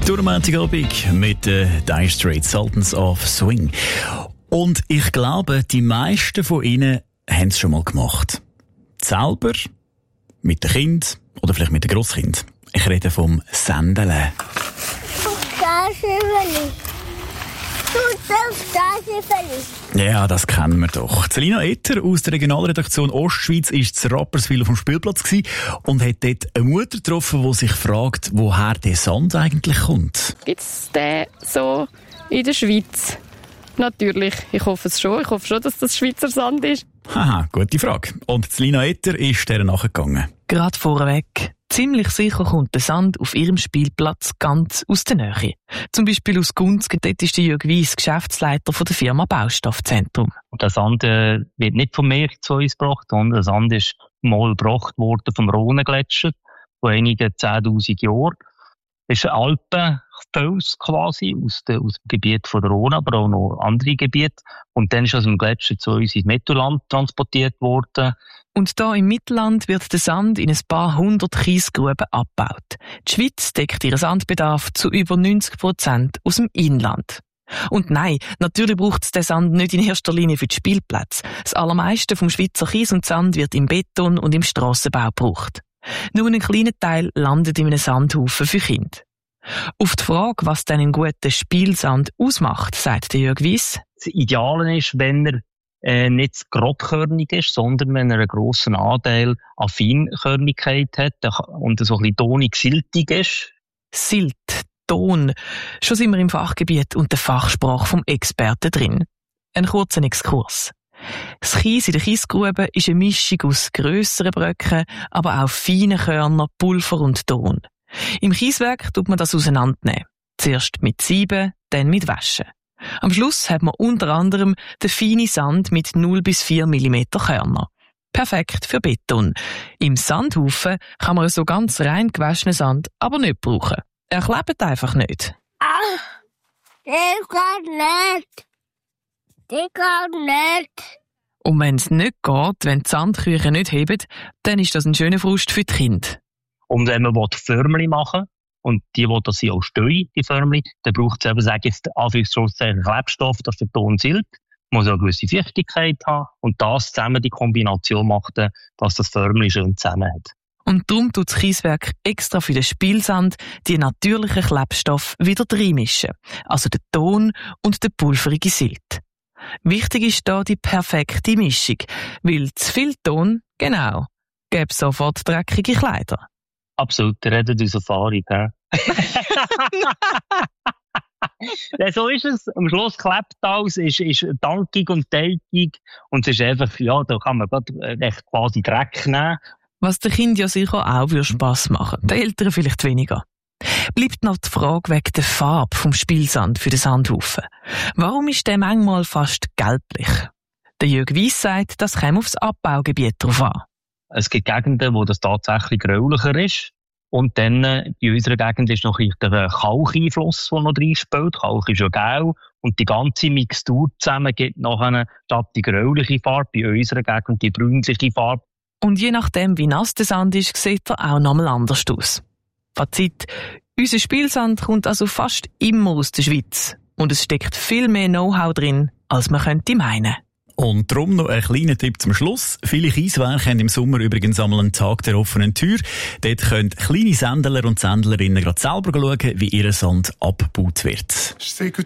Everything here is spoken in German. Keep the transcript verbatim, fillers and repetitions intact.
Durch den Montagabend mit den äh, Dire Straits, Sultans of Swing. Und ich glaube, die meisten von Ihnen haben es schon mal gemacht. Selber, mit dem Kind oder vielleicht mit dem Grosskind. Ich rede vom Sandeln. Ja, das kennen wir doch. Celina Etter aus der Regionalredaktion Ostschweiz war zu Rapperswil auf dem Spielplatz und hat dort eine Mutter getroffen, die sich fragt, woher der Sand eigentlich kommt. Gibt es den so in der Schweiz? Natürlich, ich hoffe es schon. Ich hoffe schon, dass das Schweizer Sand ist. Haha, gute Frage. Und Celina Etter ist der nachgegangen. Gerade vorweg. Ziemlich sicher kommt der Sand auf ihrem Spielplatz ganz aus der Nähe. Zum Beispiel aus Gunzgen, dort ist Jürg Weiss Geschäftsleiter von der Firma Baustoffzentrum. Und der Sand äh, wird nicht vom Meer zu uns gebracht, sondern der Sand ist mal gebracht worden vom Rhônegletscher vor einigen zehntausend Jahren. Das ist ein Alpenfels quasi aus, de, aus dem Gebiet von der Rhône, aber auch noch andere Gebiete. Und dann ist aus dem Gletscher zu uns ins Mittelland transportiert worden. Und da im Mittelland wird der Sand in ein paar hundert Kiesgruben abgebaut. Die Schweiz deckt ihren Sandbedarf zu über neunzig Prozent aus dem Inland. Und nein, natürlich braucht es den Sand nicht in erster Linie für die Spielplätze. Das allermeiste vom Schweizer Kies und Sand wird im Beton und im Strassenbau gebraucht. Nur ein kleiner Teil landet in einem Sandhaufen für Kinder. Auf die Frage, was denn einen guten Spielsand ausmacht, sagt Jürg Weiss. Das Ideale ist, wenn er äh, nicht grobkörnig ist, sondern wenn er einen grossen Anteil an Feinkörnigkeit hat und so ein bisschen tonig-siltig ist. Silt, Ton. Schon sind wir im Fachgebiet und der Fachsprache vom Experten drin. Ein kurzer Exkurs. Das Kies in der Kiesgrube ist eine Mischung aus grösseren Bröcken, aber auch feinen Körnern, Pulver und Ton. Im Kieswerk tut man das auseinandernehmen. Zuerst mit Sieben, dann mit Waschen. Am Schluss hat man unter anderem den feinen Sand mit null bis vier Millimeter Körner. Perfekt für Beton. Im Sandhaufen kann man so ganz rein gewaschenen Sand aber nicht brauchen. Er klebt einfach nicht. Ah, der geht nicht. Der geht nicht. Und wenn es nicht geht, wenn die Sandküche nicht hebt, dann ist das ein schöner Frust für die Kinder. Und wenn man Förmchen machen will, und die, die das auch stehen, die Förmchen, dann braucht es eben, sage ich jetzt, Anführungszeichen Klebstoff, das für Ton Silt, muss auch eine gewisse Feuchtigkeit haben. Und das zusammen, die Kombination macht, dass das Förmchen schön zusammen hat. Und darum tut das Kieswerk extra für den Spielsand die natürlichen Klebstoffe wieder reinmischen. Also den Ton und den pulverige Silt. Wichtig ist da die perfekte Mischung, weil zu viel Ton, genau, gäbe sofort dreckige Kleider. Absolut, ihr redet aus Erfahrung, ja. Ja, so ist es. Am Schluss klebt alles, ist, ist dankig und teigig und es ist einfach, ja, da kann man echt quasi Dreck nehmen. Was den Kindern ja sicher auch Spass machen, den Eltern vielleicht weniger. Bleibt noch die Frage wegen der Farbe vom Spielsand für den Sandhaufen. Warum ist der manchmal fast gelblich? Der Jürg Weiss sagt, das käme aufs Abbaugebiet drauf an. Es gibt Gegenden, wo das tatsächlich gräulicher ist. Und dann, äh, in unserer Gegend ist noch der Kalkeinfluss, der noch reinspielt. Kalk ist ja gelb. Und die ganze Mixtur zusammen gibt nachher statt die gräuliche Farbe, bei unserer Gegend die brünliche Farbe. Und je nachdem, wie nass der Sand ist, sieht er auch nochmal anders aus. Fazit: Unser Spielsand kommt also fast immer aus der Schweiz. Und es steckt viel mehr Know-how drin, als man könnte meinen. Und darum noch ein kleiner Tipp zum Schluss. Viele Kieswerke haben im Sommer übrigens einmal einen Tag der offenen Tür. Dort können kleine Sandler und Sandlerinnen gerade selber schauen, wie ihr Sand abgebaut wird.